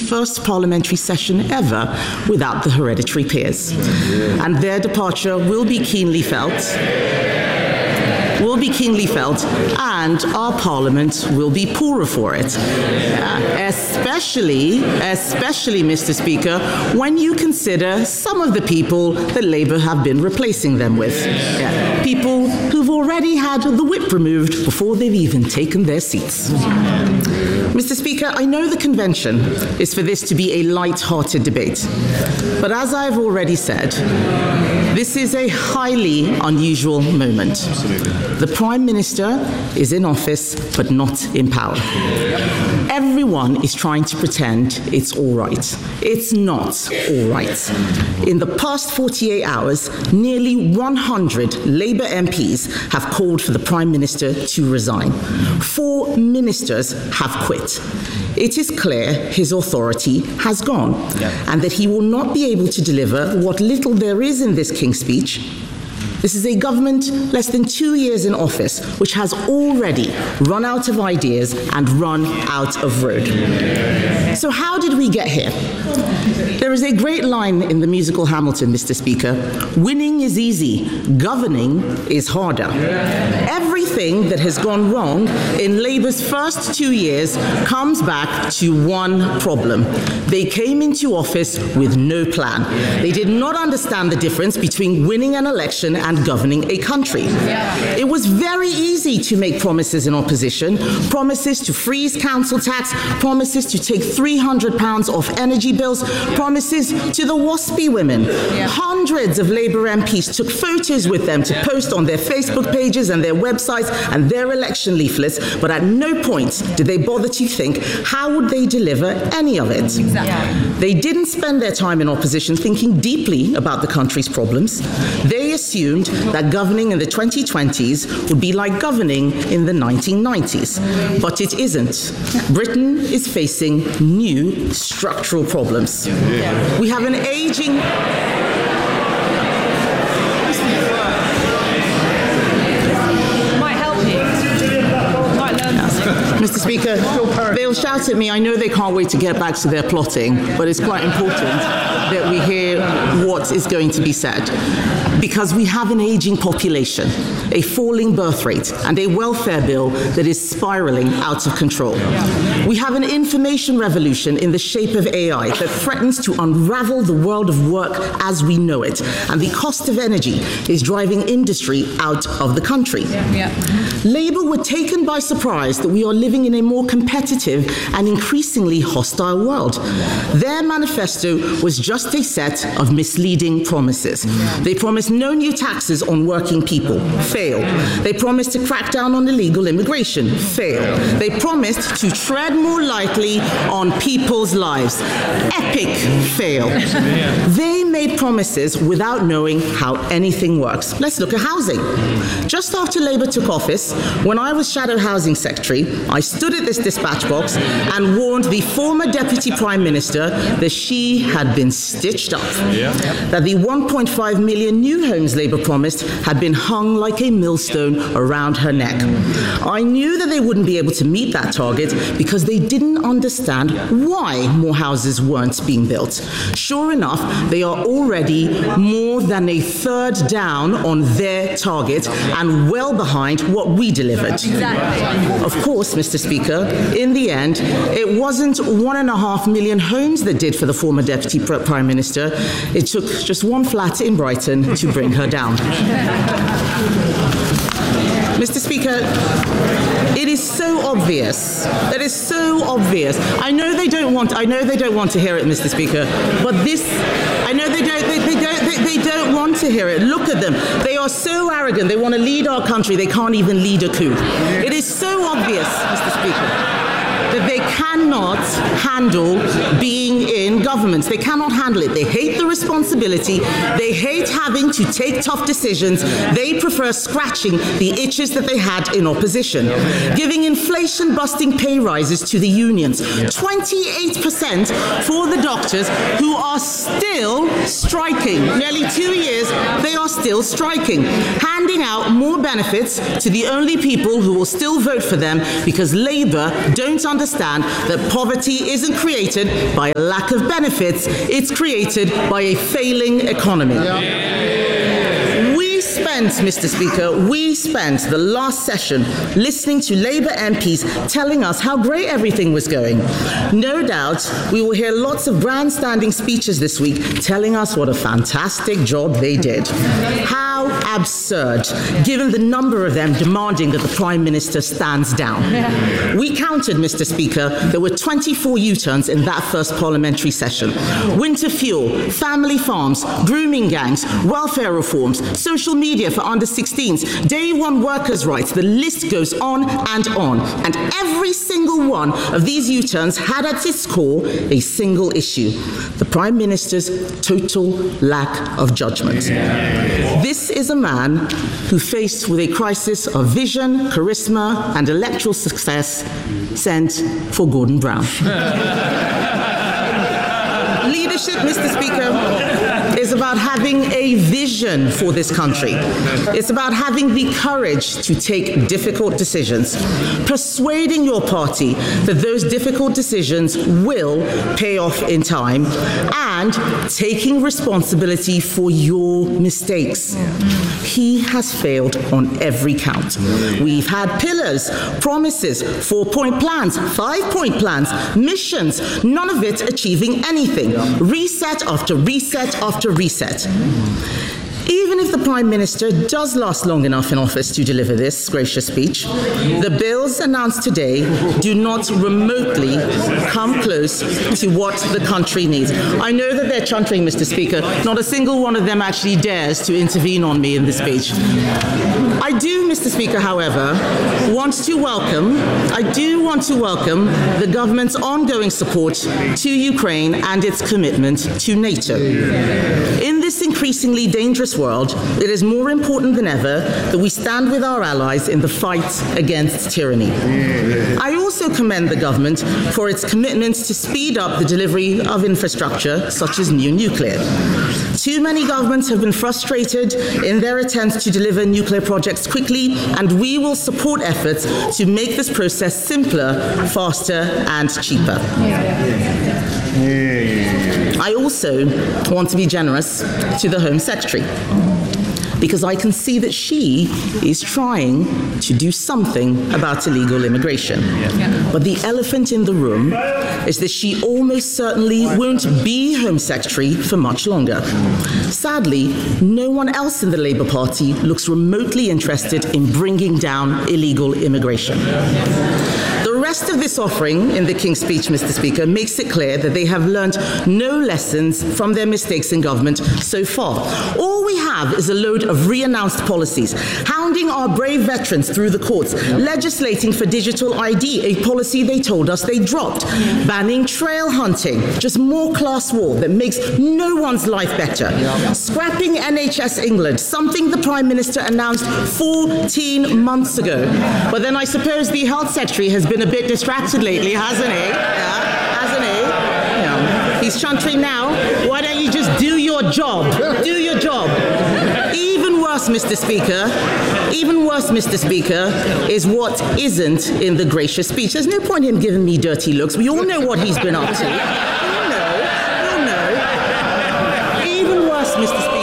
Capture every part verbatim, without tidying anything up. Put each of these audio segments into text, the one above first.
first parliamentary session ever without the hereditary peers. And their departure will be keenly felt. will be keenly felt, and our Parliament will be poorer for it. Uh, especially, especially, Mister Speaker, when you consider some of the people that Labour have been replacing them with. Yeah. People who've already had the whip removed before they've even taken their seats. Mister Speaker, I know the convention is for this to be a light-hearted debate, but as I've already said, this is a highly unusual moment. Absolutely. The Prime Minister is in office, but not in power. Everyone is trying to pretend it's all right. It's not all right. In the past forty-eight hours, nearly one hundred Labour M Ps have called for the Prime Minister to resign. Four ministers have quit. It is clear his authority has gone, yeah. and that he will not be able to deliver what little there is in this King's Speech. This is a government less than two years in office, which has already run out of ideas and run out of road. So how did we get here? There is a great line in the musical Hamilton, Mister Speaker. Winning is easy, governing is harder. Everything that has gone wrong in Labour's first two years comes back to one problem. They came into office with no plan. They did not understand the difference between winning an election and governing a country. It was very easy to make promises in opposition, promises to freeze council tax, promises to take three hundred pounds off energy bills, promises to the WASPy women. Yeah. Hundreds of Labour M Ps took photos with them to post on their Facebook pages and their websites and their election leaflets, but at no point did they bother to think, how would they deliver any of it? Exactly. They didn't spend their time in opposition thinking deeply about the country's problems. They assumed that governing in the twenty twenties would be like governing in the nineteen nineties, but it isn't. Britain is facing new structural problems. Yeah. We have an aging... Mister Speaker, they'll shout at me. I know they can't wait to get back to their plotting, but it's quite important that we hear what is going to be said. Because we have an aging population, a falling birth rate, and a welfare bill that is spiraling out of control. We have an information revolution in the shape of A I that threatens to unravel the world of work as we know it, and the cost of energy is driving industry out of the country. Yeah. Labour were taken by surprise that we are living in a more competitive and increasingly hostile world. Their manifesto was just a set of misleading promises. They promised no new taxes on working people. Failed. They promised to crack down on illegal immigration. Failed. They promised to tread more lightly on people's lives. Epic fail. They made promises without knowing how anything works. Let's look at housing. Just after Labour took office, when I was Shadow Housing Secretary, I stood at this dispatch box and warned the former Deputy Prime Minister that she had been stitched up. Yeah. That the one point five million new homes Labour promised had been hung like a millstone around her neck. I knew that they wouldn't be able to meet that target because they didn't understand why more houses weren't being built. Sure enough, they are already more than a third down on their target and well behind what we delivered. Exactly. Of course, Mister Speaker, in the end, it wasn't one and a half million homes that did for the former Deputy Prime Minister. It took just one flat in Brighton to bring her down. Mister Speaker, it is so obvious. It is so obvious. I know they don't want. I know they don't want to hear it, Mister Speaker. But this, I know they don't. They, they don't. They, they don't want to hear it. Look at them. They are so arrogant. They want to lead our country. They can't even lead a coup. It is so obvious, Mister Speaker, that they cannot handle being in governments. They cannot handle it. They hate the responsibility. They hate having to take tough decisions. They prefer scratching the itches that they had in opposition. Giving inflation-busting pay rises to the unions. twenty-eight percent for the doctors who are still striking. Nearly two years, they are still striking. Handing out more benefits to the only people who will still vote for them because Labour don't understand that that poverty isn't created by a lack of benefits, it's created by a failing economy. We spent, Mister Speaker, we spent the last session listening to Labour M Ps telling us how great everything was going. No doubt we will hear lots of grandstanding speeches this week telling us what a fantastic job they did. How absurd, given the number of them demanding that the Prime Minister stands down. Yeah. We counted, Mister Speaker, there were twenty-four U-turns in that first parliamentary session. Winter fuel, family farms, grooming gangs, welfare reforms, social media for under sixteens, day one workers' rights, the list goes on and on. And every single one of these U-turns had at its core a single issue: the Prime Minister's total lack of judgment. This is a man who, faced with a crisis of vision, charisma, and electoral success, sent for Gordon Brown. Leadership, Mister Speaker, is about having a vision for this country. It's about having the courage to take difficult decisions, persuading your party that those difficult decisions will pay off in time, and taking responsibility for your mistakes. He has failed on every count. We've had pillars, promises, four-point plans, five-point plans, missions, none of it achieving anything. Reset after reset after reset. Even if the Prime Minister does last long enough in office to deliver this gracious speech, the bills announced today do not remotely come close to what the country needs. I know that they're chuntering, Mister Speaker. Not a single one of them actually dares to intervene on me in this speech. I do, Mister Speaker, however, want to welcome, I do want to welcome the government's ongoing support to Ukraine and its commitment to NATO. In this increasingly dangerous world, it is more important than ever that we stand with our allies in the fight against tyranny. I also commend the government for its commitments to speed up the delivery of infrastructure, such as new nuclear. Too many governments have been frustrated in their attempts to deliver nuclear projects quickly, and we will support efforts to make this process simpler, faster, and cheaper. I also want to be generous to the Home Secretary, because I can see that she is trying to do something about illegal immigration. Yeah. But the elephant in the room is that she almost certainly won't be Home Secretary for much longer. Sadly, no one else in the Labour Party looks remotely interested in bringing down illegal immigration. The rest of this offering in the King's Speech, Mister Speaker, makes it clear that they have learned no lessons from their mistakes in government so far. All we have is a load of re-announced policies, hounding our brave veterans through the courts, legislating for digital I D, a policy they told us they dropped, banning trail hunting, just more class war that makes no one's life better, scrapping N H S England, something the Prime Minister announced fourteen months ago. But then I suppose the Health Secretary has been a bit distracted lately, hasn't he? Yeah, hasn't he? Yeah. He's chuntering now. Why don't you just do your job? Do your job. Even worse, Mister Speaker, even worse, Mister Speaker, is what isn't in the gracious speech. There's no point in giving me dirty looks. We all know what he's been up to. We all know. We all know. Even worse, Mister Speaker,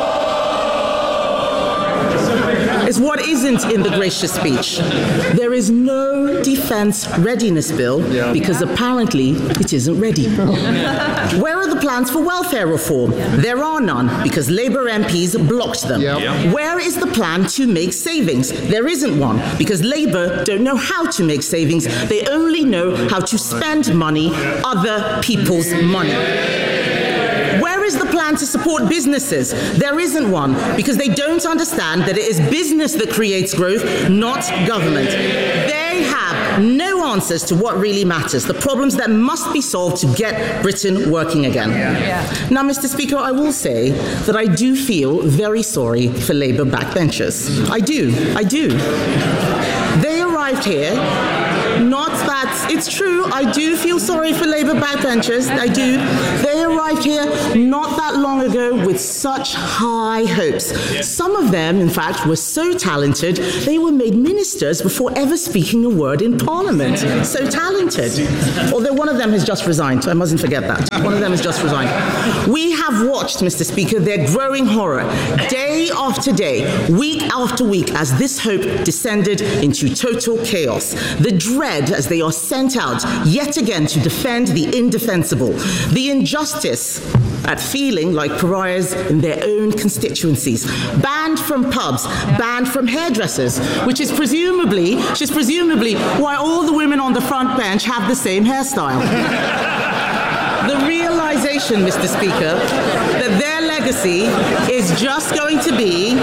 is what isn't in the gracious speech. There is no defence readiness bill because apparently it isn't ready. Where are the plans for welfare reform? There are none because Labour M Ps blocked them. Where is the plan to make savings? There isn't one because Labour don't know how to make savings. They only know how to spend money, other people's money. Where is the plan to support businesses? There isn't one, because they don't understand that it is business that creates growth, not government. They have no answers to what really matters, the problems that must be solved to get Britain working again. Yeah. Now, Mister Speaker, I will say that I do feel very sorry for Labour backbenchers. I do. I do. They arrived here Not that, it's true, I do feel sorry for Labour backbenchers, I do. They arrived here not that long ago with such high hopes. Some of them, in fact, were so talented, they were made ministers before ever speaking a word in Parliament. So talented. Although one of them has just resigned, I mustn't forget that. One of them has just resigned. We have watched, Mister Speaker, their growing horror, day after day, week after week, as this hope descended into total chaos. The dread as they are sent out yet again to defend the indefensible. The injustice at feeling like pariahs in their own constituencies. Banned from pubs, banned from hairdressers, which is presumably, which is presumably why all the women on the front bench have the same hairstyle. The realization, Mister Speaker, that their legacy is just going to be...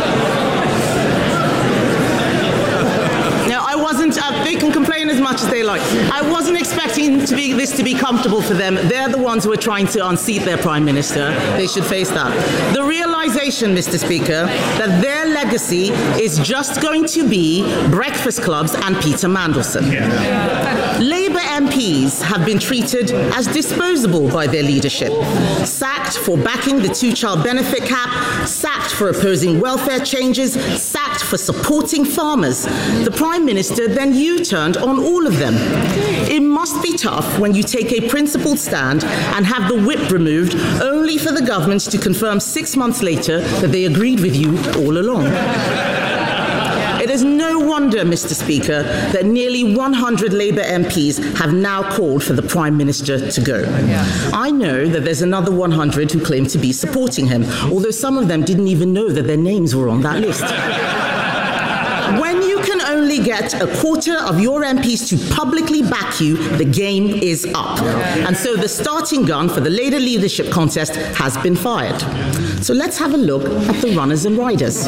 Now, I wasn't, uh, they can complain as much as they like. I wasn't expecting to be, this to be comfortable for them. They're the ones who are trying to unseat their Prime Minister. They should face that. The realization, Mister Speaker, that their legacy is just going to be breakfast clubs and Peter Mandelson. Yeah. Labour M Ps have been treated as disposable by their leadership. Sacked for backing the two-child benefit cap, sacked for opposing welfare changes, sacked for supporting farmers. The Prime Minister then U-turned on all of them. It must be tough when you take a principled stand and have the whip removed only for the government to confirm six months later that they agreed with you all along. It is no wonder, Mister Speaker, that nearly one hundred Labour M Ps have now called for the Prime Minister to go. I know that there's another one hundred who claim to be supporting him, although some of them didn't even know that their names were on that list. When you can only get a quarter of your M Ps to publicly back you, the game is up. And so the starting gun for the Labour leadership contest has been fired. So let's have a look at the runners and riders.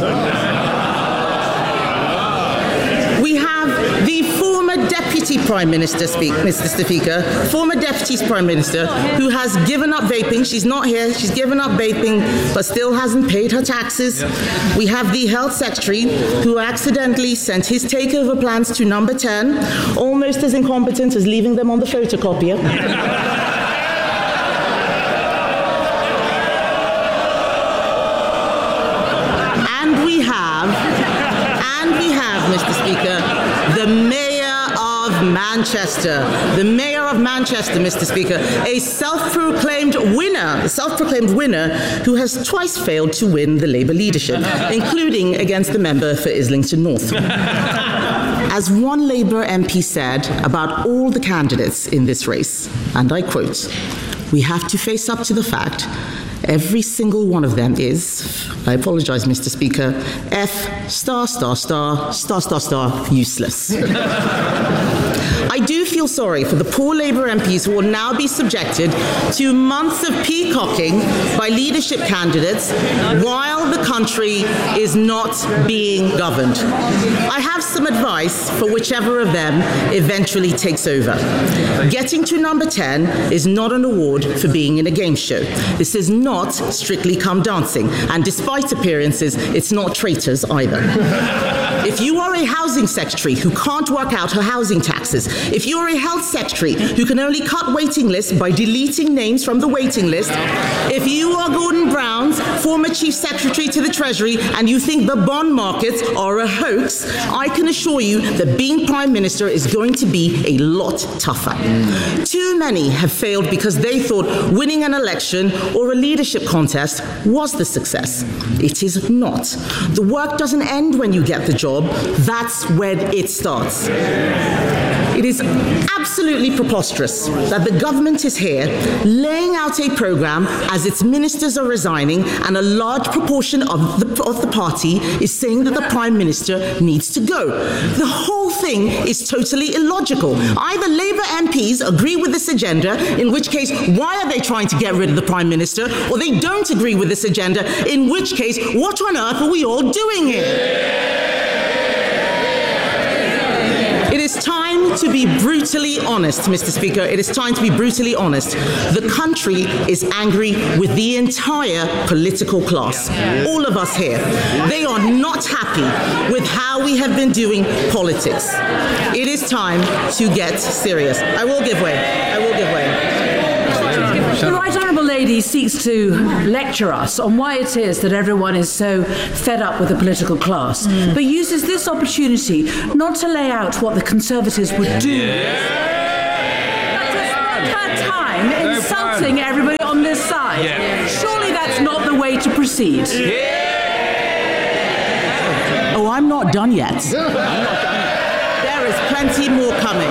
We have the former Deputy Prime Minister, speak, Mister Speaker, former Deputy Prime Minister, who has given up vaping. She's not here. She's given up vaping, but still hasn't paid her taxes. We have the Health Secretary, who accidentally sent his takeover plans to Number ten, almost as incompetent as leaving them on the photocopier. And we have, and we have, Mister Speaker, the Mayor of Manchester. The Mayor of Manchester, Mister Speaker, a self-proclaimed winner, a self-proclaimed winner who has twice failed to win the Labour leadership, including against the member for Islington North. As one Labour M P said about all the candidates in this race, and I quote, "We have to face up to the fact every single one of them is," I apologize, Mister Speaker, F star, star, star, star, star, star, useless. I do feel sorry for the poor Labour M Ps who will now be subjected to months of peacocking by leadership candidates while the country is not being governed. I have some advice for whichever of them eventually takes over. Getting to Number ten is not an award for being in a game show. This is not Strictly Come Dancing, and despite appearances, it's not Traitors either. If you are a housing secretary who can't work out her housing taxes, if you're a health secretary who can only cut waiting lists by deleting names from the waiting list, if you are Gordon Brown's former chief secretary to the Treasury and you think the bond markets are a hoax, I can assure you that being Prime Minister is going to be a lot tougher. Too many have failed because they thought winning an election or a leadership contest was the success. It is not. The work doesn't end when you get the job. That's when it starts. It is absolutely preposterous that the government is here laying out a program as its ministers are resigning and a large proportion of the, of the party is saying that the Prime Minister needs to go. The whole thing is totally illogical. Either Labour M Ps agree with this agenda, in which case, why are they trying to get rid of the Prime Minister, or they don't agree with this agenda, in which case, what on earth are we all doing here? It is time to be brutally honest, Mister Speaker. It is time to be brutally honest. The country is angry with the entire political class. All of us here. They are not happy with how we have been doing politics. It is time to get serious. I will give way. I will give way. The Right Honourable Lady seeks to lecture us on why it is that everyone is so fed up with the political class, mm. but uses this opportunity not to lay out what the Conservatives would do, yeah. but to spend her time insulting no everybody on this side. Yeah. Surely that's not the way to proceed. Yeah. Oh, I'm not done yet. I'm not done yet. There is plenty more coming.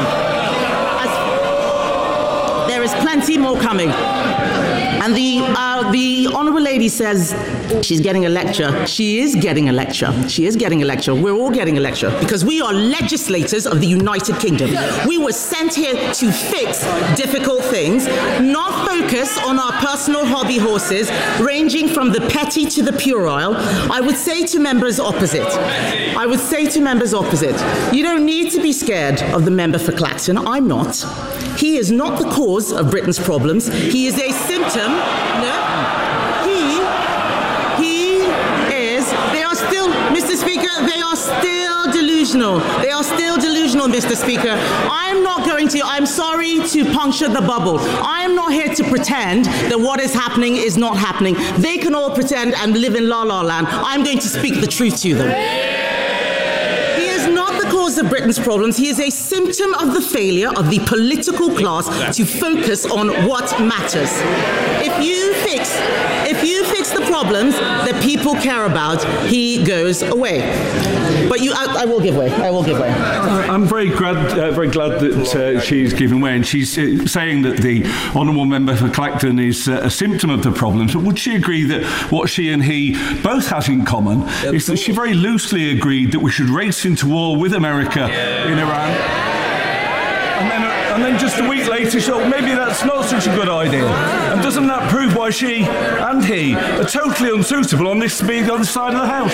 There is plenty more coming. And the uh, the Honourable Lady says she's getting a lecture. She is getting a lecture. She is getting a lecture. We're all getting a lecture because we are legislators of the United Kingdom. We were sent here to fix difficult things, not focus on our personal hobby horses, ranging from the petty to the puerile. I would say to members opposite, I would say to members opposite, you don't need to be scared of the member for Clacton. I'm not. He is not the cause of Britain's problems. He is a symptom. No. He, he is, they are still, Mister Speaker, they are still delusional. They are still delusional, Mister Speaker. I'm not going to, I'm sorry to puncture the bubble. I am not here to pretend that what is happening is not happening. They can all pretend and live in La La Land. I'm going to speak the truth to them. Of Britain's problems, he is a symptom of the failure of the political class to focus on what matters. If you fix, if you fix the problems that people care about, he goes away. But you, I, I will give way. I will give way. I'm very glad, uh, very glad that uh, she's given way, and she's uh, saying that the honourable member for Clacton is uh, a symptom of the problems. But would she agree that what she and he both have in common yep. is that she very loosely agreed that we should race into war with America in Iran, and then, and then just a week later she thought maybe that's not such a good idea? And doesn't that prove why she and he are totally unsuitable on this being on the side of the House?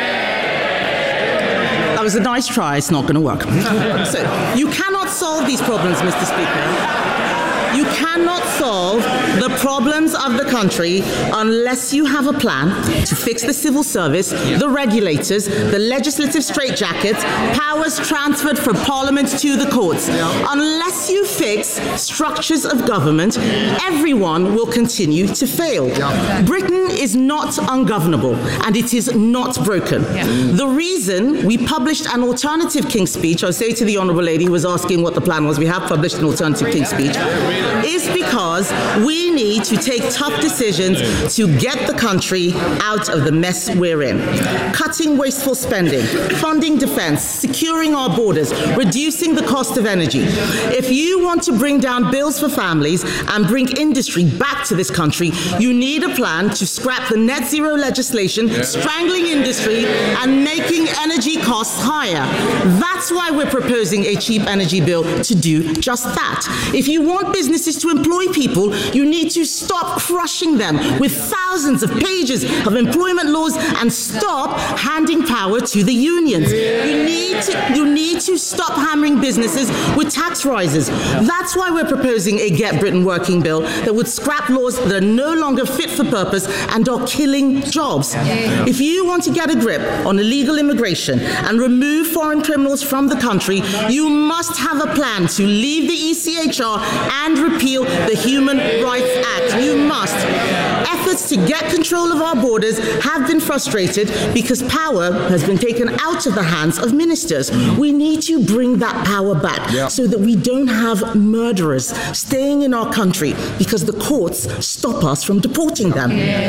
That was a nice try. It's not going to work. So you cannot solve these problems, Mister Speaker. You cannot solve the problems of the country unless you have a plan to fix the civil service, the regulators, the legislative straitjackets, powers transferred from Parliament to the courts. Unless you fix structures of government, everyone will continue to fail. Britain is not ungovernable, and it is not broken. The reason we published an alternative King's Speech, I'll say to the Honourable Lady who was asking what the plan was, we have published an alternative King's Speech, is because we need to take tough decisions to get the country out of the mess we're in. Cutting wasteful spending, funding defence, securing our borders, reducing the cost of energy. If you want to bring down bills for families and bring industry back to this country, you need a plan to scrap the net zero legislation, strangling industry and making energy costs higher. That's why we're proposing a cheap energy bill to do just that. If you want businesses to employ people, you need to stop crushing them with thousands of pages of employment laws and stop handing power to the unions. You need to, you need to stop hammering businesses with tax rises. That's why we're proposing a Get Britain Working bill that would scrap laws that are no longer fit for purpose and are killing jobs. If you want to get a grip on illegal immigration and remove foreign criminals from the country, you must have a plan to leave the E C H R and repeal the Human Rights Act. You must. Efforts to get control of our borders have been frustrated because power has been taken out of the hands of ministers. We need to bring that power back yeah. so that we don't have murderers staying in our country because the courts stop us from deporting them.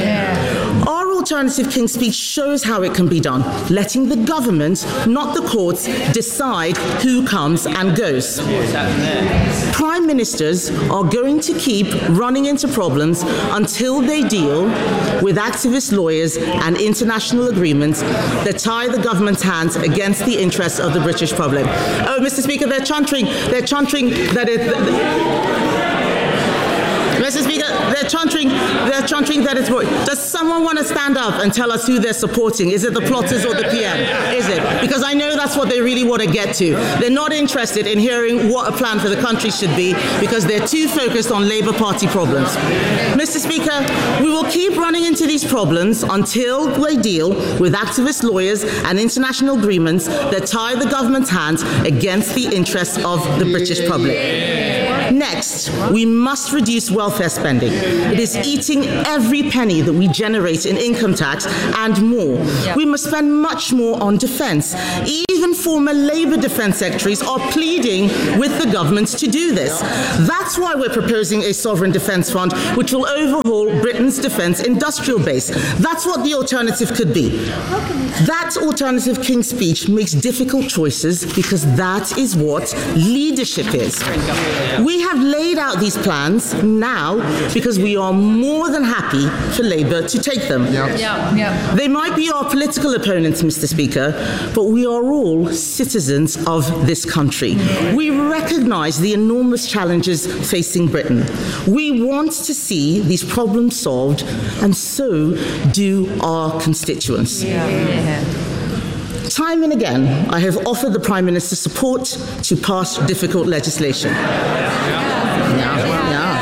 Yeah. Our alternative King's Speech shows how it can be done, letting the government, not the courts, decide who comes and goes. Prime ministers are going to keep running into problems until they deal with activist lawyers and international agreements that tie the government's hands against the interests of the British public. Oh, Mister Speaker, they're chanting, they're chanting that it... Mister Speaker, they're chanting, they're chanting that it's void. Does someone want to stand up and tell us who they're supporting? Is it the plotters or the P M? Is it? Because I know that's what they really want to get to. They're not interested in hearing what a plan for the country should be because they're too focused on Labour Party problems. Mister Speaker, we will keep running into these problems until they deal with activist lawyers and international agreements that tie the government's hands against the interests of the British public. Next, we must reduce welfare spending. It is eating every penny that we generate in income tax and more. Yeah. We must spend much more on defence. Even former Labour defence secretaries are pleading with the government to do this. That's why we're proposing a sovereign defence fund which will overhaul Britain's defence industrial base. That's what the alternative could be. That alternative King's Speech makes difficult choices because that is what leadership is. We have laid out these plans now because we are more than happy for Labour to take them. Yeah. Yeah, yeah. They might be our political opponents, Mister Speaker, but we are all citizens of this country. We recognise the enormous challenges facing Britain. We want to see these problems solved, and so do our constituents. Yeah. Yeah. Time and again, I have offered the Prime Minister support to pass difficult legislation. Yeah, yeah.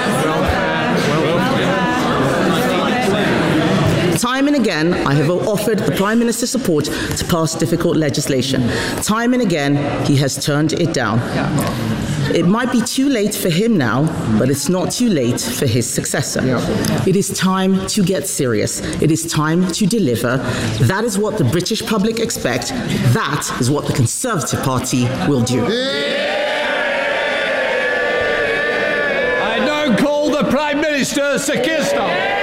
Time and again, I have offered the Prime Minister support to pass difficult legislation. Time and again, he has turned it down. It might be too late for him now, but it's not too late for his successor. Yeah. It is time to get serious. It is time to deliver. That is what the British public expect. That is what the Conservative Party will do. I now call the Prime Minister, Sir Keir Starmer.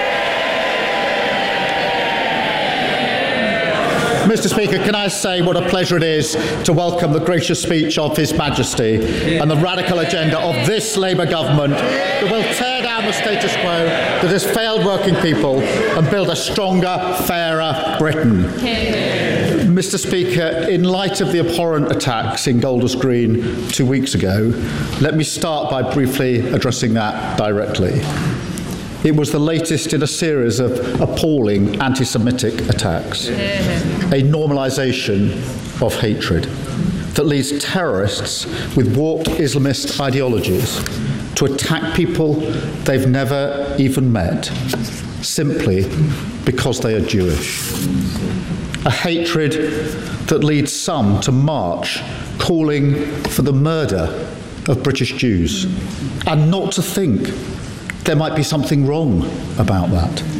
Mister Speaker, can I say what a pleasure it is to welcome the gracious speech of His Majesty and the radical agenda of this Labour government that will tear down the status quo that has failed working people and build a stronger, fairer Britain. Mister Speaker, in light of the abhorrent attacks in Golders Green two weeks ago, let me start by briefly addressing that directly. It was the latest in a series of appalling anti-Semitic attacks, a normalisation of hatred that leads terrorists with warped Islamist ideologies to attack people they've never even met, simply because they are Jewish. A hatred that leads some to march calling for the murder of British Jews, and not to think there might be something wrong about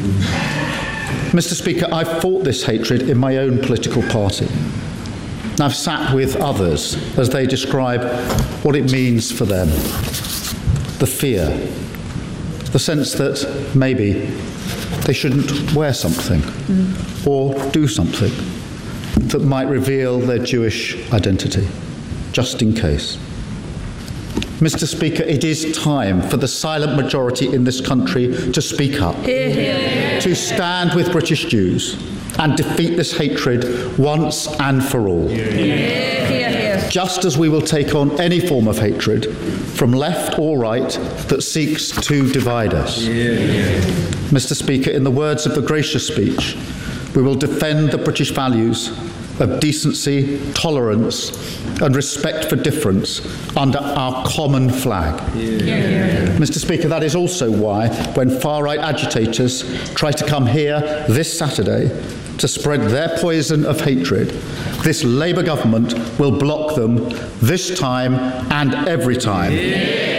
that. Mister Speaker, I've fought this hatred in my own political party. And I've sat with others as they describe what it means for them. The fear, the sense that maybe they shouldn't wear something or do something that might reveal their Jewish identity, just in case. Mister Speaker, it is time for the silent majority in this country to speak up, hear, hear. to stand with British Jews and defeat this hatred once and for all. Hear, hear, hear. Just as we will take on any form of hatred, from left or right, that seeks to divide us. Hear, hear. Mister Speaker, in the words of the gracious speech, we will defend the British values of decency, tolerance, and respect for difference under our common flag. Yeah. Yeah. Mister Speaker, that is also why, when far-right agitators try to come here this Saturday to spread their poison of hatred, this Labour government will block them this time and every time. Yeah.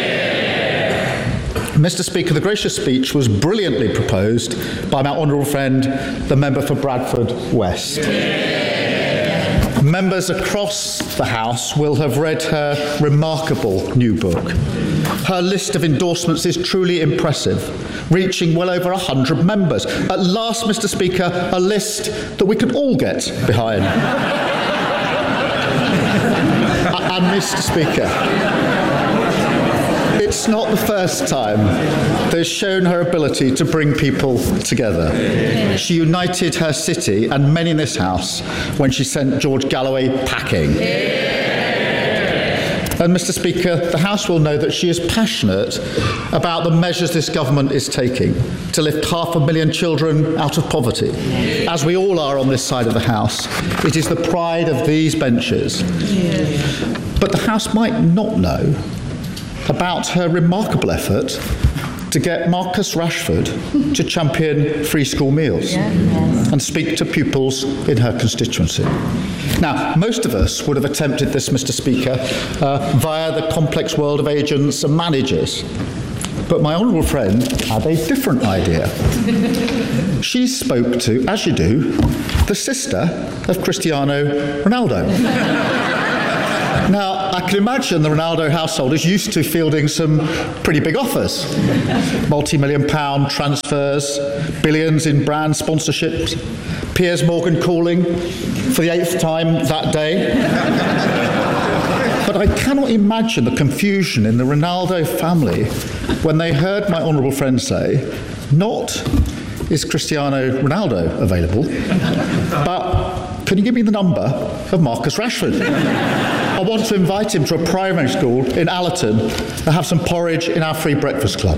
Mister Speaker, the gracious speech was brilliantly proposed by my honourable friend, the member for Bradford West. Yeah. Members across the House will have read her remarkable new book. Her list of endorsements is truly impressive, reaching well over one hundred members. At last, Mister Speaker, a list that we can all get behind. And, Mister Speaker, it's not the first time that has shown her ability to bring people together. She united her city and many in this House when she sent George Galloway packing. And, Mr Speaker, the House will know that she is passionate about the measures this government is taking to lift half a million children out of poverty. As we all are on this side of the House, it is the pride of these benches. But the House might not know about her remarkable effort to get Marcus Rashford to champion free school meals yeah, yes. and speak to pupils in her constituency. Now, most of us would have attempted this, Mr Speaker, uh, via the complex world of agents and managers. But my honourable friend had a different idea. She spoke to, as you do, the sister of Cristiano Ronaldo. Now, I can imagine the Ronaldo household is used to fielding some pretty big offers. Multi-million pound transfers, billions in brand sponsorships, Piers Morgan calling for the eighth time that day. But I cannot imagine the confusion in the Ronaldo family when they heard my honourable friend say, not is Cristiano Ronaldo available, but can you give me the number of Marcus Rashford? I want to invite him to a primary school in Allerton and have some porridge in our free breakfast club.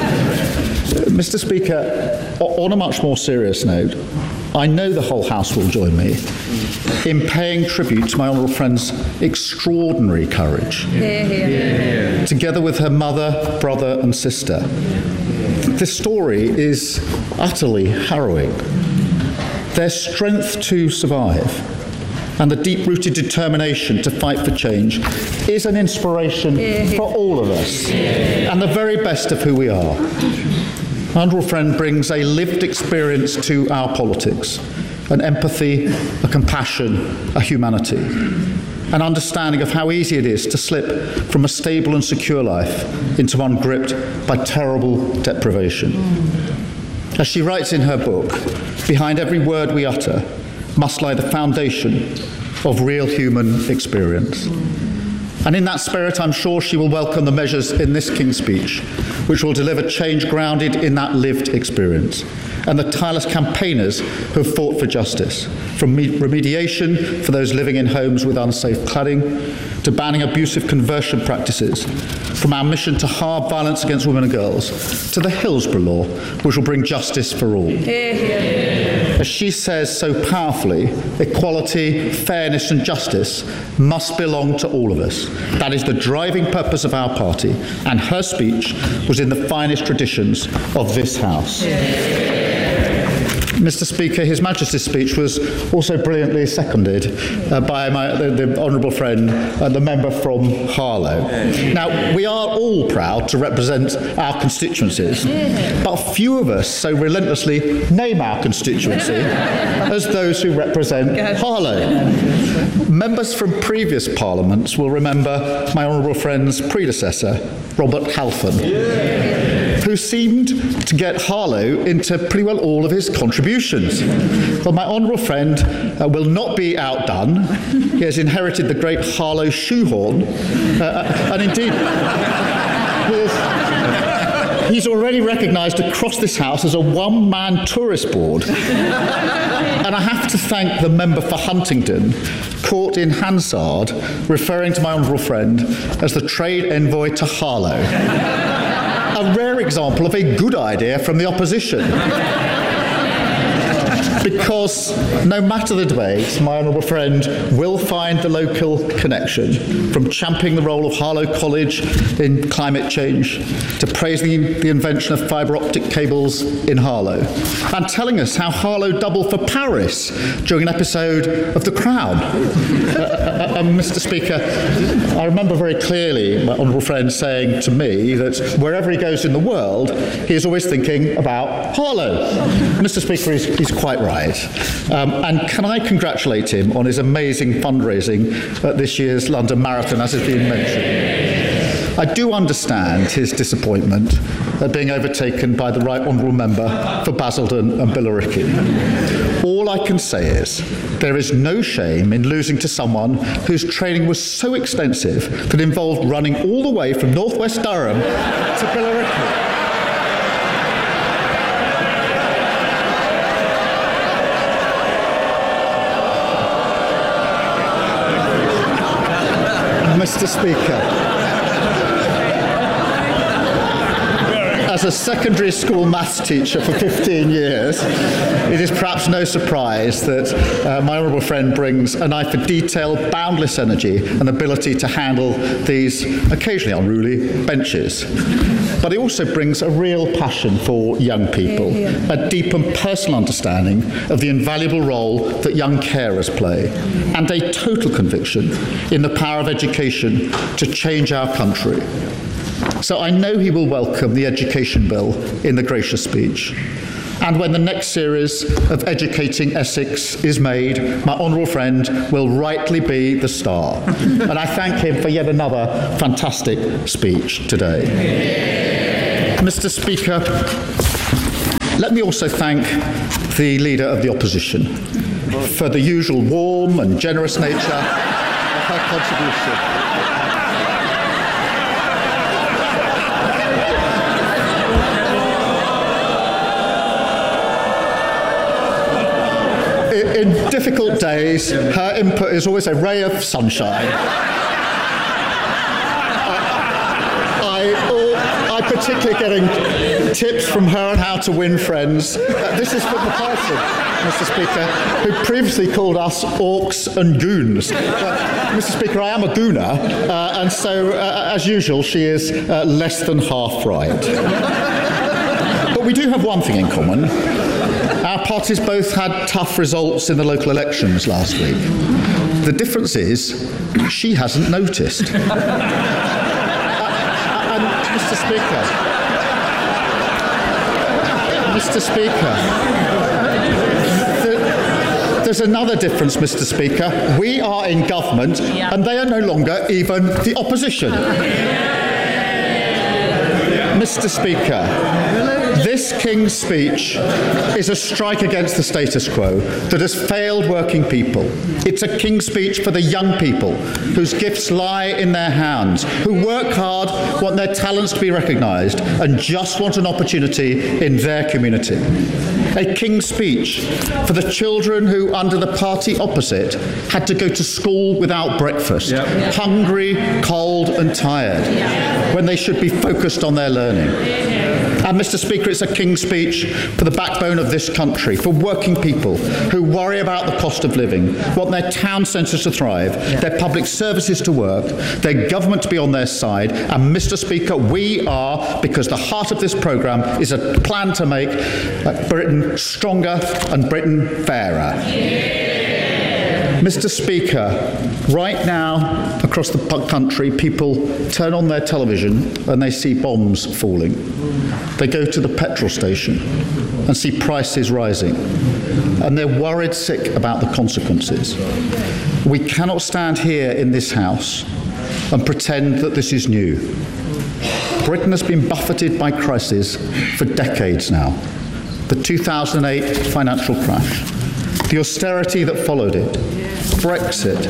Mr Speaker, on a much more serious note, I know the whole House will join me in paying tribute to my honourable friend's extraordinary courage, hear, hear. Together with her mother, brother and sister. This story is utterly harrowing. Their strength to survive and the deep-rooted determination to fight for change is an inspiration for all of us and the very best of who we are. My honourable friend brings a lived experience to our politics, an empathy, a compassion, a humanity, an understanding of how easy it is to slip from a stable and secure life into one gripped by terrible deprivation. As she writes in her book, behind every word we utter must lie the foundation of real human experience. And in that spirit, I'm sure she will welcome the measures in this King's Speech, which will deliver change grounded in that lived experience, and the tireless campaigners who have fought for justice, from remediation for those living in homes with unsafe cladding, to banning abusive conversion practices, from our mission to halve violence against women and girls, to the Hillsborough Law, which will bring justice for all. Hear, hear. As she says so powerfully, equality, fairness and justice must belong to all of us. That is the driving purpose of our party, and her speech was in the finest traditions of this House. Mister Speaker, His Majesty's speech was also brilliantly seconded uh, by my, the, the honourable friend, uh, the member from Harlow. Now, we are all proud to represent our constituencies, but few of us so relentlessly name our constituency as those who represent Harlow. Members from previous parliaments will remember my honourable friend's predecessor, Robert Halfon, who seemed to get Harlow into pretty well all of his contributions. Well, my honourable friend uh, will not be outdone. He has inherited the great Harlow shoehorn, uh, and indeed, he is, he's already recognised across this House as a one-man tourist board. And I have to thank the member for Huntingdon, caught in Hansard, referring to my honourable friend as the trade envoy to Harlow. A rare example of a good idea from the opposition. Because no matter the debate, my honourable friend will find the local connection, from championing the role of Harlow College in climate change to praising the invention of fibre optic cables in Harlow, and telling us how Harlow doubled for Paris during an episode of The Crown. uh, uh, Mister Speaker, I remember very clearly my honourable friend saying to me that wherever he goes in the world, he is always thinking about Harlow. Mister Speaker, he's, he's quite right. Um, and can I congratulate him on his amazing fundraising at this year's London Marathon, as has been mentioned. I do understand his disappointment at being overtaken by the right honourable member for Basildon and Billericay. All I can say is there is no shame in losing to someone whose training was so extensive that involved running all the way from northwest Durham to Billericay. Mister Speaker, as a secondary school maths teacher for fifteen years, it is perhaps no surprise that uh, my honourable friend brings an eye for detail, boundless energy and ability to handle these occasionally unruly benches. But he also brings a real passion for young people, a deep and personal understanding of the invaluable role that young carers play, and a total conviction in the power of education to change our country. So I know he will welcome the Education Bill in the gracious speech. And when the next series of Educating Essex is made, my honourable friend will rightly be the star. And I thank him for yet another fantastic speech today. Mister Speaker, let me also thank the Leader of the Opposition for the usual warm and generous nature of her contribution. In difficult days, her input is always a ray of sunshine. I, I, I particularly getting tips from her on how to win friends. Uh, this is from the person, Mister Speaker, who previously called us orcs and goons. Uh, Mister Speaker, I am a gooner, uh, and so, uh, as usual, she is uh, less than half right. But we do have one thing in common. Our parties both had tough results in the local elections last week. The difference is, she hasn't noticed. uh, and Mister Speaker, Mister Speaker, the, there's another difference, Mister Speaker. We are in government, yeah. and they are no longer even the opposition. Mister Speaker, this King's speech is a strike against the status quo that has failed working people. It's a King's speech for the young people whose gifts lie in their hands, who work hard, want their talents to be recognised, and just want an opportunity in their community. A King's speech for the children who, under the party opposite, had to go to school without breakfast, yep. hungry, cold and tired, yeah. when they should be focused on their learning. And, Mister Speaker, it's a King's speech for the backbone of this country, for working people who worry about the cost of living, want their town centres to thrive, yeah. their public services to work, their government to be on their side. And, Mister Speaker, we are, because the heart of this programme is a plan to make Britain stronger and Britain fairer. Yeah. Mister Speaker, right now, across the country, people turn on their television and they see bombs falling. They go to the petrol station and see prices rising. And they're worried sick about the consequences. We cannot stand here in this House and pretend that this is new. Britain has been buffeted by crises for decades now. The two thousand eight financial crash, the austerity that followed it, Brexit,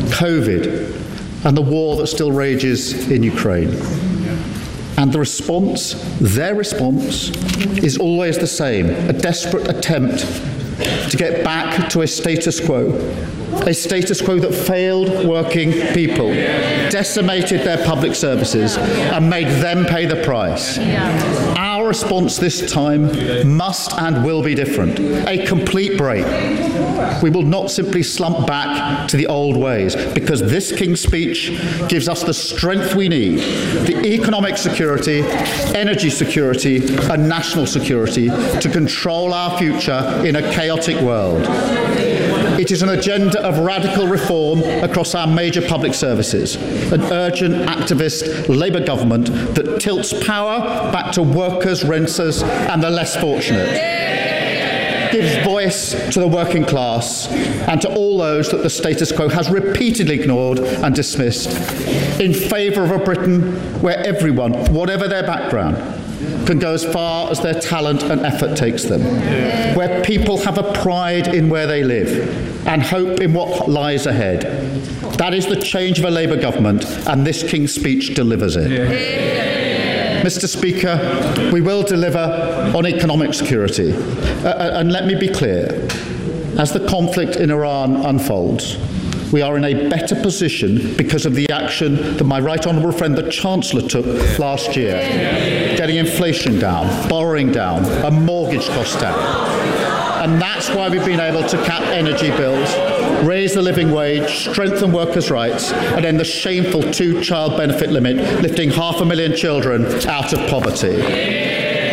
COVID, and the war that still rages in Ukraine. And the response, their response, is always the same, a desperate attempt to get back to a status quo, a status quo that failed working people, decimated their public services, and made them pay the price. Our response this time must and will be different, a complete break. We will not simply slump back to the old ways, because this King's speech gives us the strength we need, the economic security, energy security, and national security to control our future in a chaotic world. It is an agenda of radical reform across our major public services, an urgent activist Labour government that tilts power back to workers, renters, and the less fortunate. Gives voice to the working class and to all those that the status quo has repeatedly ignored and dismissed, in favour of a Britain where everyone, whatever their background, can go as far as their talent and effort takes them, yeah. where people have a pride in where they live and hope in what lies ahead. That is the change of a Labour government, and this King's speech delivers it. Yeah. Mister Speaker, we will deliver on economic security. Uh, and let me be clear, as the conflict in Iran unfolds, we are in a better position because of the action that my right honourable friend, the Chancellor, took last year. Getting inflation down, borrowing down, and mortgage costs down. And that's why we've been able to cap energy bills, raise the living wage, strengthen workers' rights, and end the shameful two-child benefit limit, lifting half a million children out of poverty.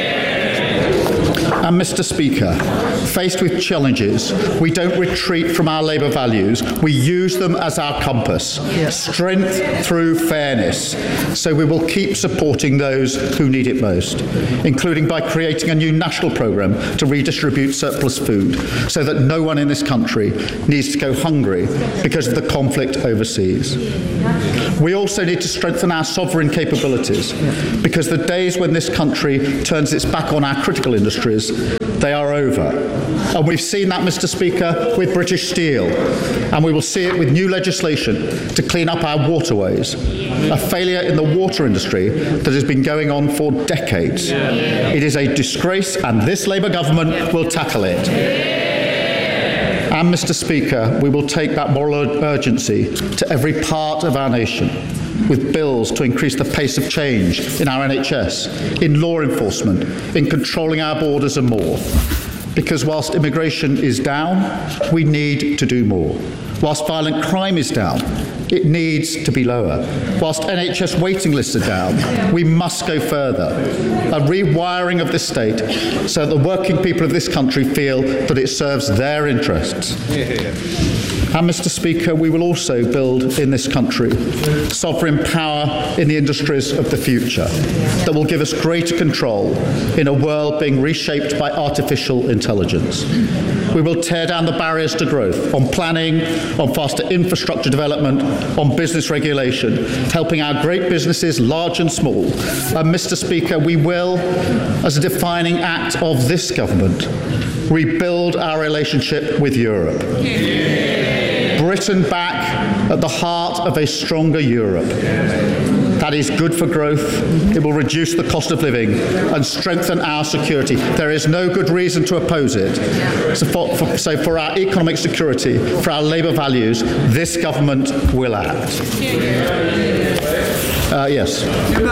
And Mr Speaker, faced with challenges, we don't retreat from our Labour values, we use them as our compass. Yes. Strength through fairness. So we will keep supporting those who need it most, including by creating a new national programme to redistribute surplus food, so that no one in this country needs to go hungry because of the conflict overseas. We also need to strengthen our sovereign capabilities, because the days when this country turns its back on our critical industries, they are over. And we've seen that, Mr Speaker, with British Steel, and we will see it with new legislation to clean up our waterways, a failure in the water industry that has been going on for decades. It is a disgrace, and this Labour government will tackle it. And, Mr Speaker, we will take that moral urgency to every part of our nation, with bills to increase the pace of change in our N H S, in law enforcement, in controlling our borders and more. Because whilst immigration is down, we need to do more. Whilst violent crime is down, it needs to be lower. Whilst N H S waiting lists are down, we must go further. A rewiring of this state so that the working people of this country feel that it serves their interests. And, Mr Speaker, we will also build in this country sovereign power in the industries of the future that will give us greater control in a world being reshaped by artificial intelligence. We will tear down the barriers to growth on planning, on faster infrastructure development, on business regulation, helping our great businesses, large and small. And, Mr Speaker, we will, as a defining act of this government, rebuild our relationship with Europe. Britain back at the heart of a stronger Europe. That is good for growth. It will reduce the cost of living and strengthen our security. There is no good reason to oppose it. So for, for, so for our economic security, for our Labour values, this government will act. Uh, yes.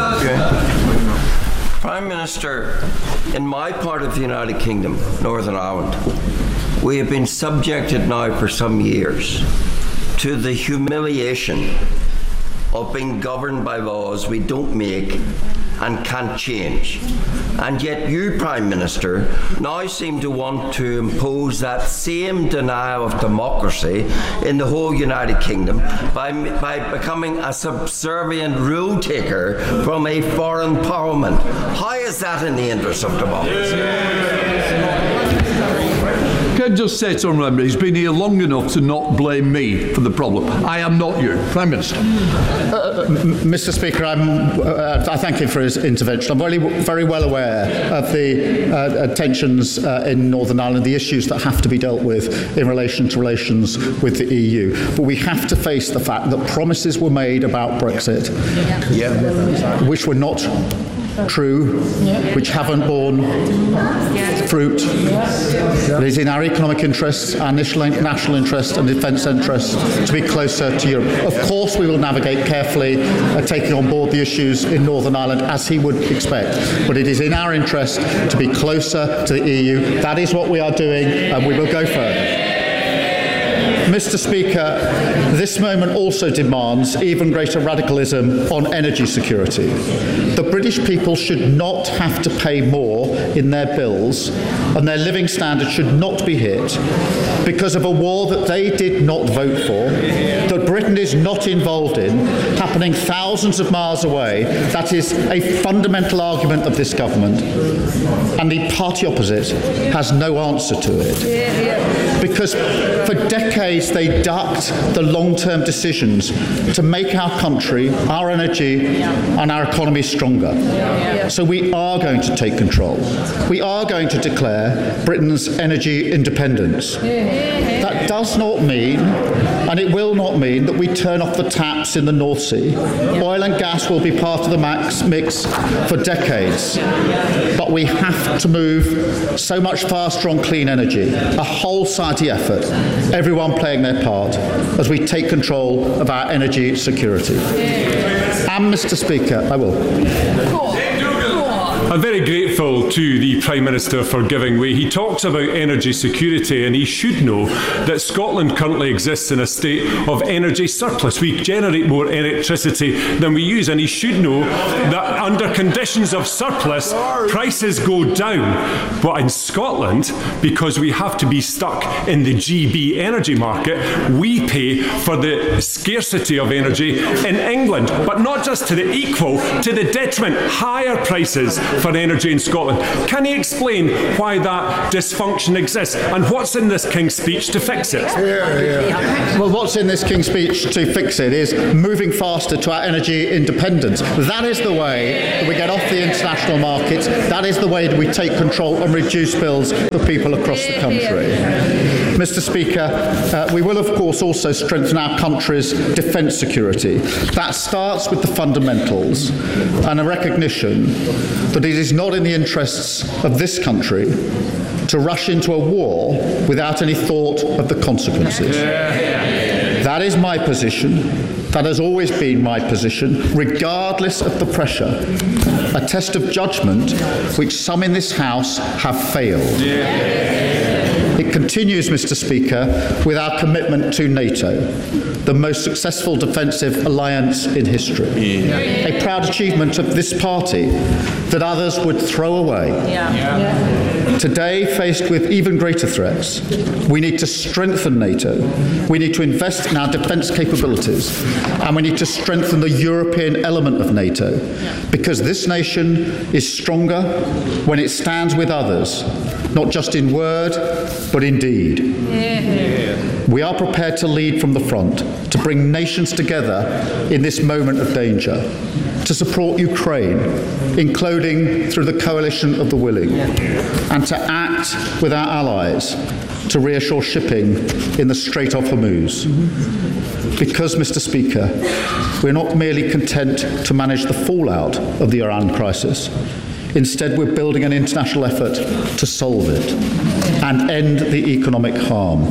Prime Minister, in my part of the United Kingdom, Northern Ireland, we have been subjected now for some years to the humiliation of being governed by laws we don't make and can't change. And yet you, Prime Minister, now seem to want to impose that same denial of democracy in the whole United Kingdom by, by becoming a subservient rule taker from a foreign parliament. How is that in the interest of democracy? Can I just say to Honourable, he's been here long enough to not blame me for the problem. I am not you. Prime Minister. Uh, Mr Speaker, I'm, uh, I thank him for his intervention. I'm very, very well aware of the uh, tensions uh, in Northern Ireland, the issues that have to be dealt with in relation to relations with the E U. But we have to face the fact that promises were made about Brexit, yeah. Yeah. which were not true, yeah. which haven't borne yeah. fruit. Yeah. It is in our economic interests, our national interest and defence interests to be closer to Europe. Of course we will navigate carefully, uh, taking on board the issues in Northern Ireland as he would expect, but it is in our interest to be closer to the E U. That is what we are doing, and we will go further. Mr Speaker, this moment also demands even greater radicalism on energy security. The British people should not have to pay more in their bills, and their living standards should not be hit because of a war that they did not vote for, that Britain is not involved in, happening thousands of miles away. That is a fundamental argument of this government, and the party opposite has no answer to it. Because for decades they ducked the long-term decisions to make our country, our energy and our economy stronger. So we are going to take control. We are going to declare Britain's energy independence. That does not mean, and it will not mean, that we turn off the taps in the North Sea. Oil and gas will be part of the max mix for decades. But But we have to move so much faster on clean energy, a whole society effort, everyone playing their part as we take control of our energy security. And, Mr Speaker, I will. I'm very grateful to the Prime Minister for giving way. He talks about energy security, and he should know that Scotland currently exists in a state of energy surplus. We generate more electricity than we use, and he should know that under conditions of surplus, prices go down. But in Scotland, because we have to be stuck in the G B energy market, we pay for the scarcity of energy in England, but not just to the equal, to the detriment, higher prices for energy in Scotland. Can he explain why that dysfunction exists and what's in this King's Speech to fix it? Yeah, yeah. Well, what's in this King's Speech to fix it is moving faster to our energy independence. That is the way that we get off the international markets. That is the way that we take control and reduce bills for people across the country. Mister Speaker, uh, we will of course also strengthen our country's defence security. That starts with the fundamentals and a recognition that it is not in the interests of this country to rush into a war without any thought of the consequences. That is my position. That has always been my position, regardless of the pressure. A test of judgment which some in this House have failed. It continues, Mister Speaker, with our commitment to NATO, the most successful defensive alliance in history. Yeah. A proud achievement of this party that others would throw away. Yeah. Yeah. Today, faced with even greater threats, we need to strengthen NATO, we need to invest in our defence capabilities, and we need to strengthen the European element of NATO, because this nation is stronger when it stands with others, not just in word, but in deed. Yeah. We are prepared to lead from the front, to bring nations together in this moment of danger, to support Ukraine, including through the coalition of the willing, and to act with our allies to reassure shipping in the Strait of Hormuz. Because, Mister Speaker, we're not merely content to manage the fallout of the Iran crisis. Instead, we're building an international effort to solve it and end the economic harm.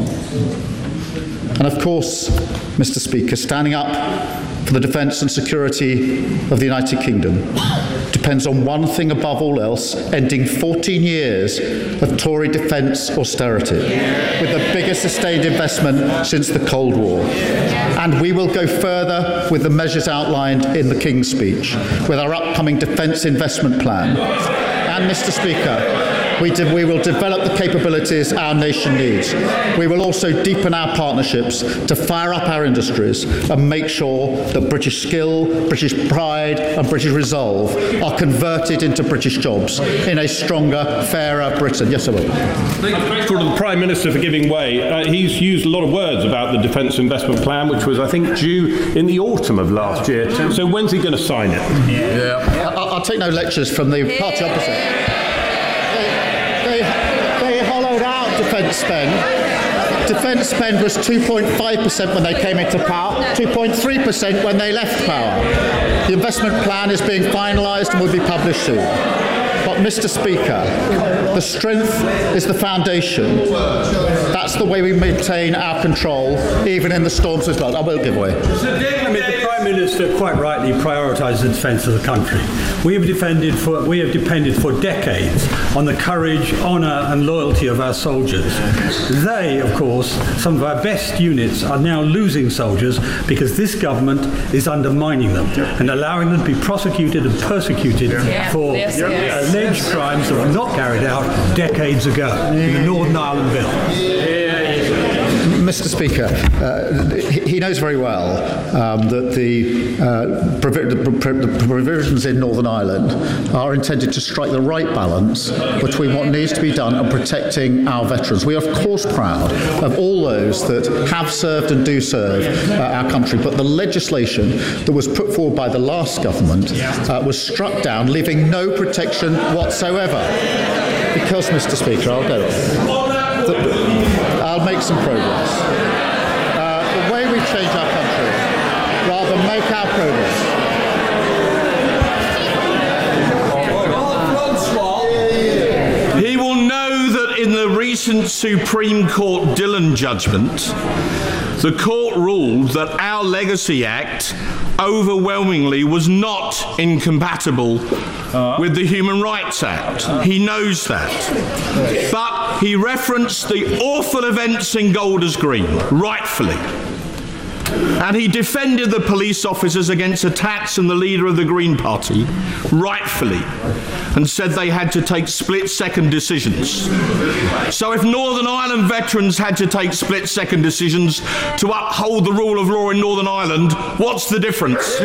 And of course, Mister Speaker, standing up for the defence and security of the United Kingdom depends on one thing above all else: ending fourteen years of Tory defence austerity, with the biggest sustained investment since the Cold War. And we will go further with the measures outlined in the King's Speech, with our upcoming defence investment plan. And, Mister Speaker, We, de- we will develop the capabilities our nation needs. We will also deepen our partnerships to fire up our industries and make sure that British skill, British pride and British resolve are converted into British jobs in a stronger, fairer Britain. Yes, I will. Thank you to the Prime Minister for giving way. Uh, he's used a lot of words about the Defence Investment Plan, which was, I think, due in the autumn of last year. So when's he going to sign it? Yeah. yeah. I'll, I'll take no lectures from the party opposite. Defence spend. Defence spend was two point five percent when they came into power, two point three percent when they left power. The investment plan is being finalised and will be published soon. But, Mister Speaker, the strength is the foundation. That's the way we maintain our control, even in the storms as well. I will give way. I mean, the Prime Minister quite rightly prioritised the defence of the country. We have defended for we have depended for decades on the courage, honour and loyalty of our soldiers. They, of course, some of our best units are now losing soldiers because this government is undermining them and allowing them to be prosecuted and persecuted yeah. for yes, yes. alleged crimes that were not carried out decades ago in the Northern Ireland Bill. Mister Speaker, uh, he knows very well um, that the, uh, provi- the provisions in Northern Ireland are intended to strike the right balance between what needs to be done and protecting our veterans. We are, of course, proud of all those that have served and do serve uh, our country, but the legislation that was put forward by the last government uh, was struck down, leaving no protection whatsoever. Because, Mister Speaker, I'll go on. The, I'll make some progress. Uh, the way we change our country, rather than make our progress. the recent Supreme Court Dillon judgment, the court ruled that our Legacy Act overwhelmingly was not incompatible uh. with the Human Rights Act. He knows that. But he referenced the awful events in Golders Green, rightfully. And he defended the police officers against attacks on the leader of the Green Party, rightfully, and said they had to take split-second decisions. So if Northern Ireland veterans had to take split-second decisions to uphold the rule of law in Northern Ireland, what's the difference?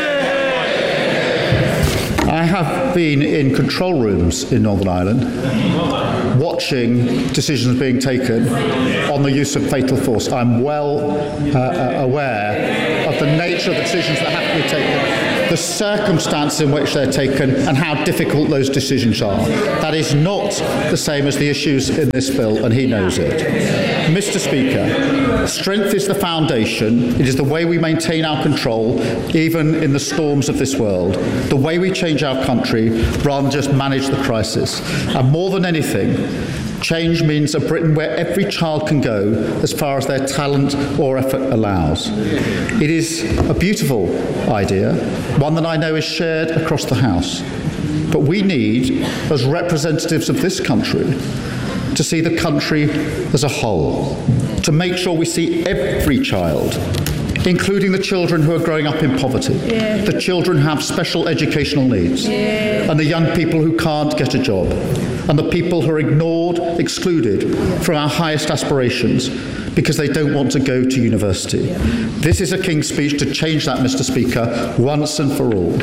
I have been in control rooms in Northern Ireland watching decisions being taken on the use of fatal force. I'm well uh, aware of the nature of the decisions that have to be taken, the circumstances in which they're taken, and how difficult those decisions are. That is not the same as the issues in this bill, and he knows it. Mister Speaker, strength is the foundation. It is the way we maintain our control, even in the storms of this world, the way we change our country rather than just manage the crisis. And more than anything, change means a Britain where every child can go as far as their talent or effort allows. It is a beautiful idea, one that I know is shared across the House. But we need, as representatives of this country, to see the country as a whole, to make sure we see every child, including the children who are growing up in poverty, yeah. the children who have special educational needs, yeah. and the young people who can't get a job, and the people who are ignored, excluded from our highest aspirations because they don't want to go to university. Yeah. This is a King's Speech to change that, Mister Speaker, once and for all.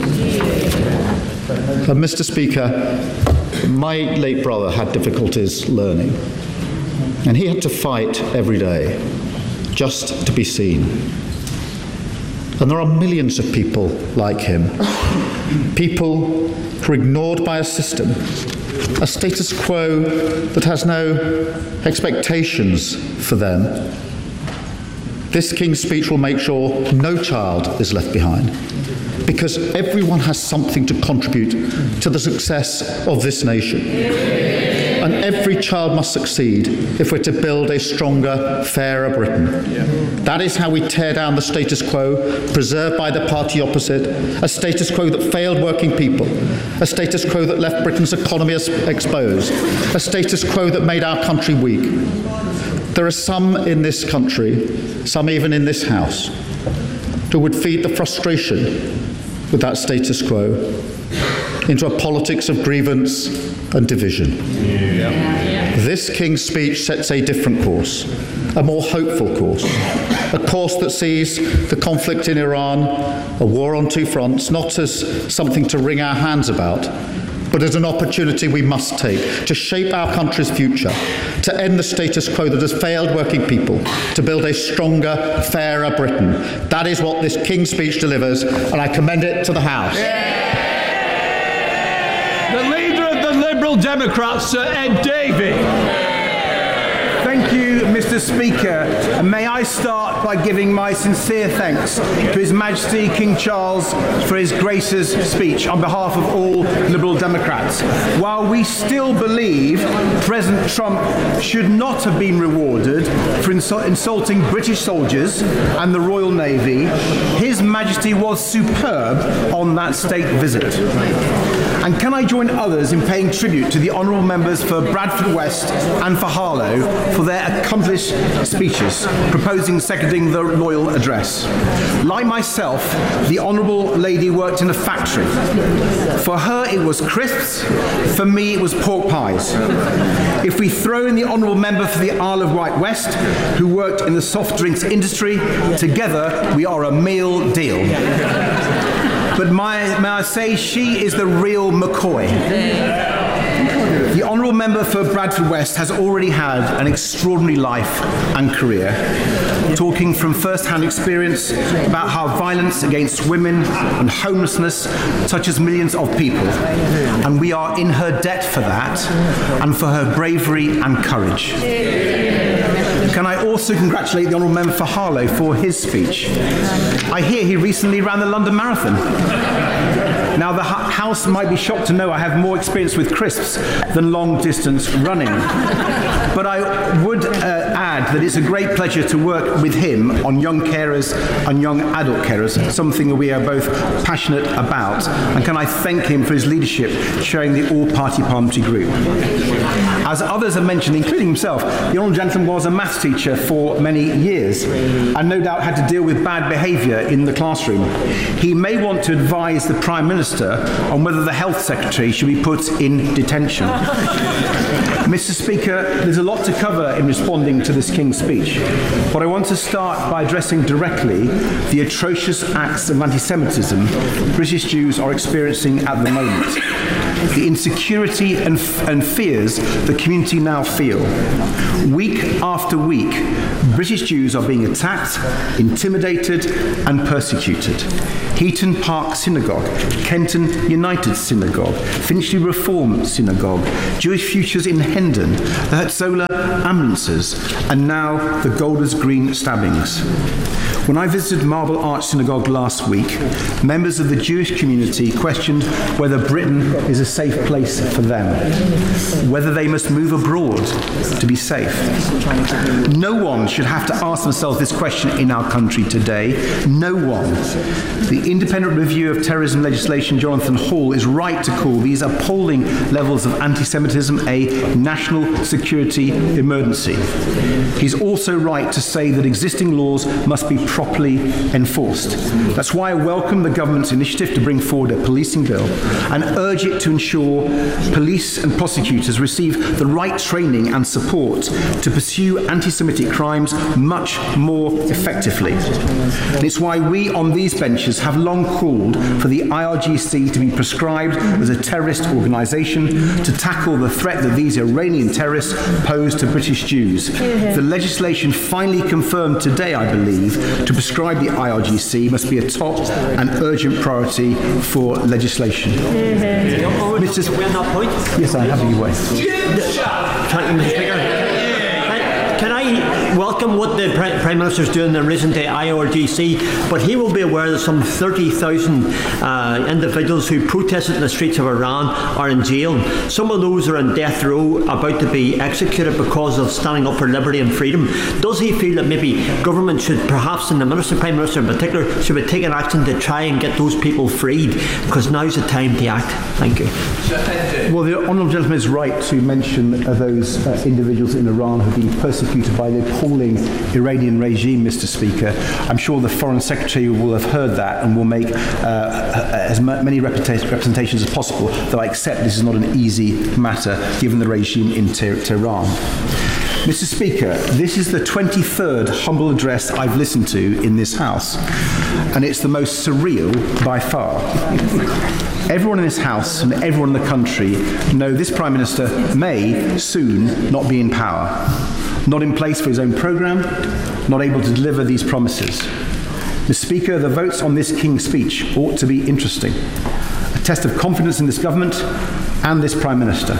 Yeah. And Mister Speaker, my late brother had difficulties learning, and he had to fight every day just to be seen. And there are millions of people like him, people who are ignored by a system, a status quo that has no expectations for them. This King's Speech will make sure no child is left behind, because everyone has something to contribute to the success of this nation. And every child must succeed if we're to build a stronger, fairer Britain. Yeah. That is how we tear down the status quo preserved by the party opposite, a status quo that failed working people, a status quo that left Britain's economy exposed, a status quo that made our country weak. There are some in this country, some even in this House, who would feed the frustration with that status quo into a politics of grievance and division. Yeah. This King's Speech sets a different course, a more hopeful course, a course that sees the conflict in Iran, a war on two fronts, not as something to wring our hands about, but as an opportunity we must take to shape our country's future, to end the status quo that has failed working people, to build a stronger, fairer Britain. That is what this King's Speech delivers, and I commend it to the House. Yeah. The leader of the Liberal Democrats, Sir Ed Davey. Thank you, Mister Speaker, and may I start by giving my sincere thanks to His Majesty King Charles for His Grace's speech on behalf of all Liberal Democrats. While we still believe President Trump should not have been rewarded for insul- insulting British soldiers and the Royal Navy, His Majesty was superb on that state visit. And can I join others in paying tribute to the honourable members for Bradford West and for Harlow for their accomplished speeches, proposing and seconding the Royal Address. Like myself, the honourable lady worked in a factory. For her it was crisps, for me it was pork pies. If we throw in the honourable member for the Isle of Wight West, who worked in the soft drinks industry, together we are a meal deal. But my, may I say, she is the real McCoy. The honourable member for Bradford West has already had an extraordinary life and career, talking from first-hand experience about how violence against women and homelessness touches millions of people. And we are in her debt for that and for her bravery and courage. Can I also congratulate the honourable member for Harlow for his speech? I hear he recently ran the London Marathon. Now, the hu- House might be shocked to know I have more experience with crisps than long-distance running. But I would uh, add that it's a great pleasure to work with him on young carers and young adult carers, something that we are both passionate about. And can I thank him for his leadership chairing the all-party parliamentary group. As others have mentioned, including himself, the honourable gentleman was a maths teacher for many years and no doubt had to deal with bad behaviour in the classroom. He may want to advise the Prime Minister on whether the Health Secretary should be put in detention. Mister Speaker, there's a lot to cover in responding to this King's speech, but I want to start by addressing directly the atrocious acts of anti-Semitism British Jews are experiencing at the moment, the insecurity and, f- and fears the community now feel. Week after week, British Jews are being attacked, intimidated and persecuted. Heaton Park Synagogue, Kenton United Synagogue, Finchley Reform Synagogue, Jewish Futures in Hendon, the Hatzola ambulances, and now the Golders Green stabbings. When I visited Marble Arch Synagogue last week, members of the Jewish community questioned whether Britain is a safe place for them, whether they must move abroad to be safe. No one should have to ask themselves this question in our country today. No one. The Independent Review of Terrorism Legislation, Jonathan Hall, is right to call these appalling levels of anti-Semitism a national security emergency. He's also right to say that existing laws must be properly enforced. That's why I welcome the government's initiative to bring forward a policing bill and urge it to ensure police and prosecutors receive the right training and support to pursue anti-Semitic crimes much more effectively. And it's why we on these benches have long called for the I R G C to be proscribed as a terrorist organisation to tackle the threat that these Iranian terrorists pose to British Jews. The legislation finally confirmed today, I believe, to prescribe the I R G C must be a top and urgent priority for legislation. Mm-hmm. Mister Sp- yes, I have you way. Thank you, Mister Speaker. Can I welcome what the Prime Minister is doing in relation to I R G C, but he will be aware that some thirty thousand uh, individuals who protested in the streets of Iran are in jail. Some of those are on death row, about to be executed because of standing up for liberty and freedom. Does he feel that maybe government should, perhaps, and the Minister, Prime Minister in particular, should be taking action to try and get those people freed? Because now's the time to act. Thank you. Well, the honourable gentleman is right to mention uh, those uh, individuals in Iran who have been persecuted by the appalling Iranian regime, Mister Speaker. I'm sure the Foreign Secretary will have heard that and will make uh, as many representations as possible, though I accept this is not an easy matter given the regime in Tehran. Mister Speaker, this is the twenty-third humble address I've listened to in this House, and it's the most surreal by far. Everyone in this House and everyone in the country know this Prime Minister may soon not be in power, not in place for his own programme, not able to deliver these promises. Mister Speaker, the votes on this King's speech ought to be interesting, a test of confidence in this government and this Prime Minister.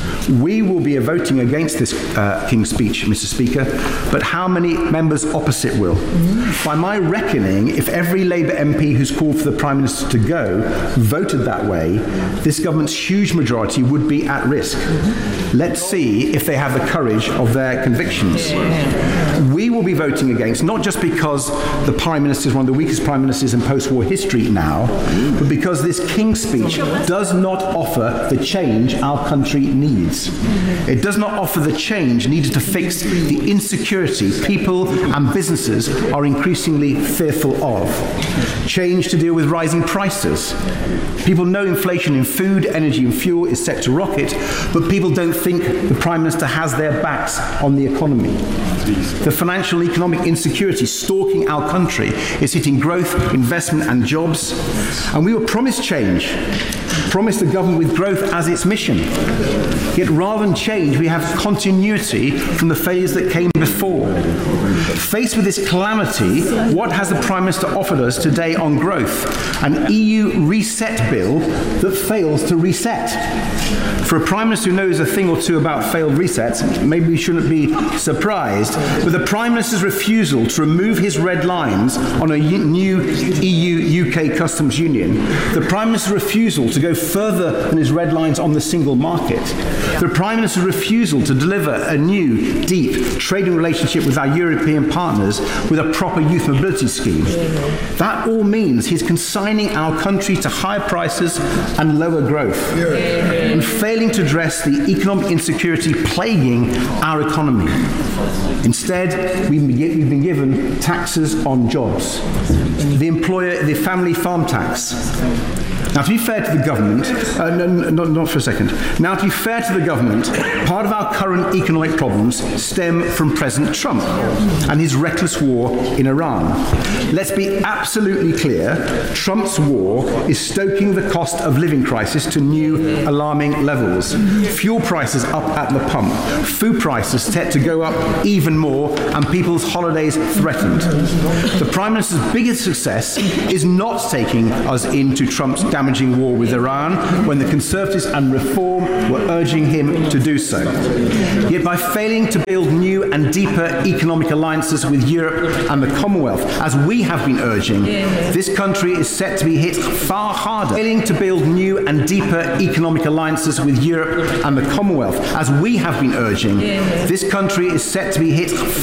We will be voting against this uh, King's speech, Mister Speaker, but how many members opposite will? Mm-hmm. By my reckoning, if every Labour M P who's called for the Prime Minister to go voted that way, this government's huge majority would be at risk. Mm-hmm. Let's see if they have the courage of their convictions. Yeah. We will be voting against, not just because the Prime Minister is one of the weakest Prime Ministers in post-war history now, but because this King's speech does not offer the change our country needs. It does not offer the change needed to fix the insecurity people and businesses are increasingly fearful of. Change to deal with rising prices. People know inflation in food, energy and fuel is set to rocket, but people don't think the Prime Minister has their backs on the economy. The financial and economic insecurity stalking our country is hitting growth, investment and jobs. And we were promised change, promised a government with growth as its mission. Yet rather than change, we have continuity from the failures that came before. Faced with this calamity, what has the Prime Minister offered us today on growth? An E U reset bill that fails to reset. For a Prime Minister who knows a thing or two about failed resets, maybe we shouldn't be surprised, but the Prime Minister's refusal to remove his red lines on a new E U U K customs union, the Prime Minister's refusal to go further than his red lines on the single market, the Prime Minister's refusal to deliver a new, deep trading relationship with our European partners with a proper youth mobility scheme. That all means he's consigning our country to higher prices and lower growth, and failing to address the economic insecurity plaguing our economy. Instead, we've been given taxes on jobs, the employer, the family farm tax. Now, to be fair to the government, uh, no, no, not for a second. Now, to be fair to the government, part of our current economic problems stem from President Trump and his reckless war in Iran. Let's be absolutely clear, Trump's war is stoking the cost of living crisis to new alarming levels. Fuel prices up at the pump, food prices set to go up even more, and people's holidays threatened. The Prime Minister's biggest success is not taking us into Trump's damaging war with Iran when the Conservatives and Reform were urging him to do so. Yet by failing to build new and deeper economic alliances with Europe and the Commonwealth, as we have been urging, this country is set to be hit far harder. Failing to build new and deeper economic alliances with Europe and the Commonwealth, as we have been urging, this country is set to be hit